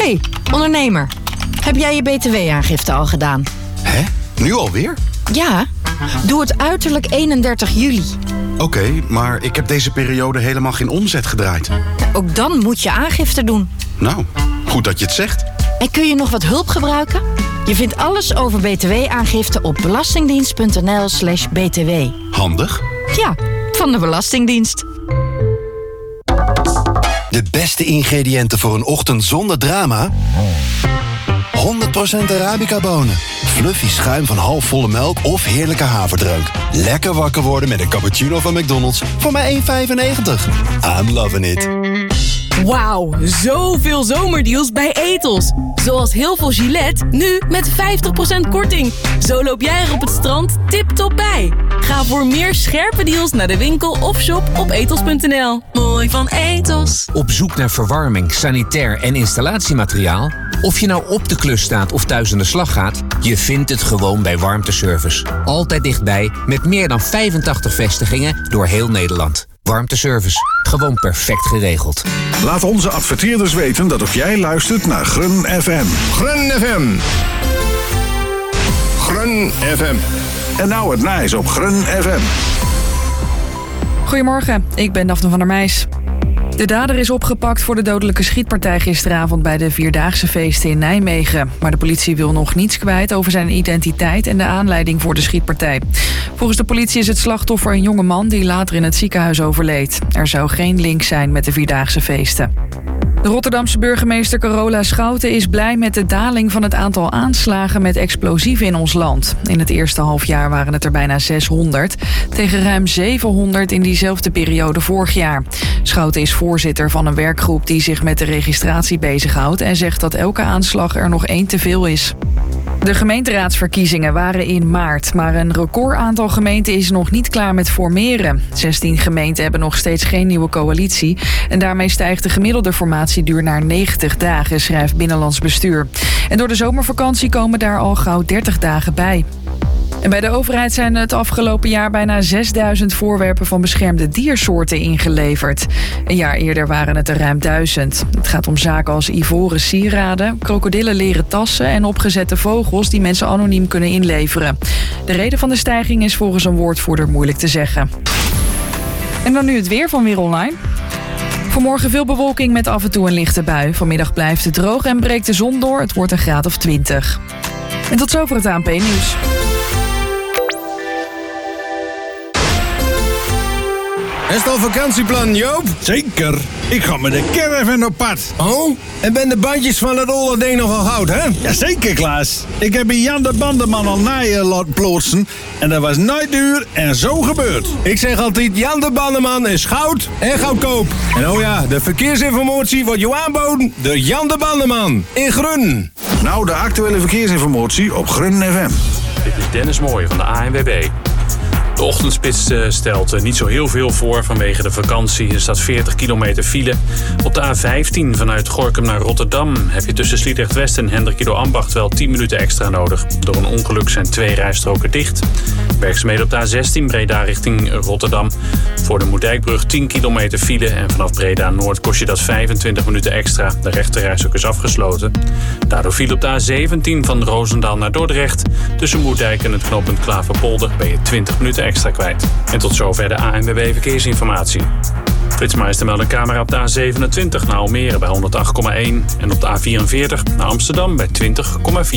Hoi, ondernemer. Heb jij je btw-aangifte al gedaan? Hè? Nu alweer? Ja, doe het uiterlijk 31 juli. Oké, maar ik heb deze periode helemaal geen omzet gedraaid. Ook dan moet je aangifte doen. Nou, goed dat je het zegt. En kun je nog wat hulp gebruiken? Je vindt alles over btw-aangifte op belastingdienst.nl/btw. Handig. Ja, van de Belastingdienst. De beste ingrediënten voor een ochtend zonder drama? 100% Arabica bonen. Fluffy schuim van halfvolle melk of heerlijke haverdrank. Lekker wakker worden met een cappuccino van McDonald's voor maar €1,95. I'm loving it. Wauw, zoveel zomerdeals bij Ethos. Zoals heel veel Gillette, nu met 50% korting. Zo loop jij er op het strand tip-top bij. Ga voor meer scherpe deals naar de winkel of shop op ethos.nl. Mooi van Ethos. Op zoek naar verwarming, sanitair en installatiemateriaal? Of je nou op de klus staat of thuis aan de slag gaat, je vindt het gewoon bij Warmteservice. Altijd dichtbij, met meer dan 85 vestigingen door heel Nederland. Warmteservice. Gewoon perfect geregeld. Laat onze adverteerders weten dat ook jij luistert naar Grun FM. Grun FM. Grun FM. En nou het nice op Grun FM. Goedemorgen, ik ben Daphne van der Meijs. De dader is opgepakt voor de dodelijke schietpartij gisteravond bij de Vierdaagse feesten in Nijmegen. Maar de politie wil nog niets kwijt over zijn identiteit en de aanleiding voor de schietpartij. Volgens de politie is het slachtoffer een jonge man die later in het ziekenhuis overleed. Er zou geen link zijn met de Vierdaagse feesten. De Rotterdamse burgemeester Carola Schouten is blij met de daling van het aantal aanslagen met explosieven in ons land. In het eerste halfjaar waren het er bijna 600, tegen ruim 700 in diezelfde periode vorig jaar. Schouten is voorzitter van een werkgroep die zich met de registratie bezighoudt en zegt dat elke aanslag er nog één te veel is. De gemeenteraadsverkiezingen waren in maart, maar een recordaantal gemeenten is nog niet klaar met formeren. 16 gemeenten hebben nog steeds geen nieuwe coalitie en daarmee stijgt de gemiddelde formatieduur naar 90 dagen, schrijft Binnenlands Bestuur. En door de zomervakantie komen daar al gauw 30 dagen bij. En bij de overheid zijn het afgelopen jaar bijna 6000 voorwerpen van beschermde diersoorten ingeleverd. Een jaar eerder waren het er ruim 1000. Het gaat om zaken als ivoren sieraden, krokodillenleren tassen en opgezette vogels die mensen anoniem kunnen inleveren. De reden van de stijging is volgens een woordvoerder moeilijk te zeggen. En dan nu het weer van Weer Online. Vanmorgen veel bewolking met af en toe een lichte bui. Vanmiddag blijft het droog en breekt de zon door. Het wordt een graad of 20. En tot zover het ANP-nieuws. Is het al vakantieplan, Joop? Zeker. Ik ga met de caravan op pad. Oh, en ben de bandjes van het olle ding nogal goud, hè? Jazeker, Klaas. Ik heb bij Jan de Bandenman al naaien laten plotsen. En dat was nooit duur en zo gebeurd. Ik zeg altijd, Jan de Bandenman is goud en goedkoop. En oh ja, de verkeersinformatie wordt je aanboden door Jan de Bandenman in Grun. Nou, de actuele verkeersinformatie op Grun FM. Dit is Dennis Mooij van de ANWB. De ochtendspits stelt niet zo heel veel voor vanwege de vakantie. Er staat 40 kilometer file. Op de A15 vanuit Gorinchem naar Rotterdam heb je tussen Sliedrecht West en Hendrik Ido Ambacht wel 10 minuten extra nodig. Door een ongeluk zijn 2 rijstroken dicht. Werkzaamheden op de A16 Breda richting Rotterdam. Voor de Moerdijkbrug 10 kilometer file en vanaf Breda Noord kost je dat 25 minuten extra. De rechterrijstrook is afgesloten. Daardoor file op de A17 van Roosendaal naar Dordrecht. Tussen Moerdijk en het knooppunt Klaverpolder ben je 20 minuten extra kwijt. En tot zover de ANWB Verkeersinformatie. Flitsmeister meldt een camera op de A27 naar Almere bij 108,1 en op de A44 naar Amsterdam bij 20,4.